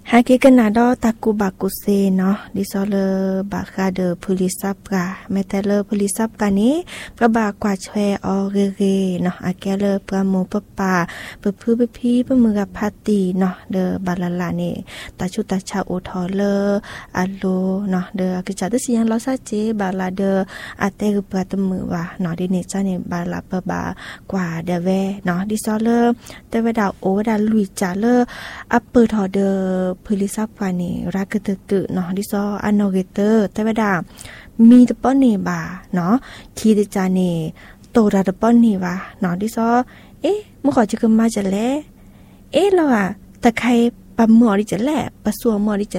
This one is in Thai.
ฮากิกันนาดอตากูบากุเซเนาะดิซอเลบาคาเดอพุลิซับกาเมเตเลพุลิซับกานี้ประบากว่าแชออเรเรเนาะอาแกเลประมูปะปาปะพื้ปะพีปะมือกับพาตีเนาะเดอบาลาลานี่ตาชุตาชาโอทอเลอาโลเนาะเดอกะจาตสิยังลอซาเจบาลาเดออาเตกปะตมือว่าเนาะดิเนจานี่บาลาปะบากว่าเดเวเนาะดิซอเลเตเวดาโอดาลุยจาเลอัปเปอร์ทอเดอพุลิซับกานี่รักตึกๆเนาะดิซออันโนเกเตอร์แต่ว่าดามีตะป้อนนี่บาเนาะคีดิจานี่โตระตะป้อนนี่ว่าเนาะดิซอมึงขอจะกึมมาจะแลเราอะตะไคปะหมอดิจะแลปะสัวหมอดิจะ